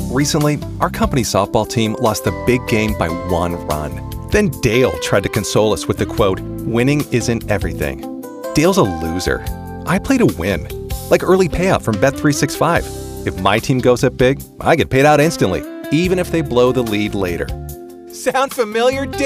Recently, our company softball team lost the big game by 1 run. Then Dale tried to console us with the quote, "Winning isn't everything." Dale's a loser. I play to win, like early payout from Bet365. If my team goes up big, I get paid out instantly, even if they blow the lead later. Sound familiar?